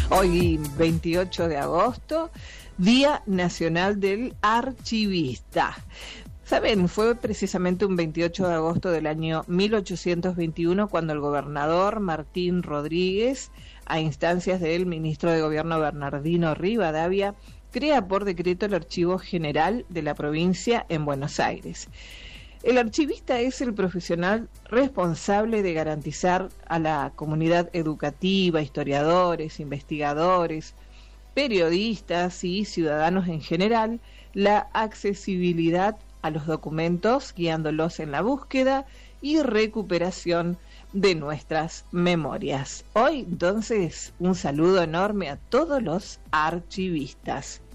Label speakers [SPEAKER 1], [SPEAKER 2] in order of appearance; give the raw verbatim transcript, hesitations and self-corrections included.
[SPEAKER 1] Hoy, veintiocho de agosto, Día Nacional del Archivista. Saben, fue precisamente un veintiocho de agosto del año mil ochocientos veintiuno cuando el gobernador Martín Rodríguez, a instancias del ministro de Gobierno Bernardino Rivadavia, crea por decreto el Archivo General de la provincia en Buenos Aires. El archivista es el profesional responsable de garantizar a la comunidad educativa, historiadores, investigadores, periodistas y ciudadanos en general, la accesibilidad a los documentos, guiándolos en la búsqueda y recuperación de nuestras memorias. Hoy, entonces, un saludo enorme a todos los archivistas.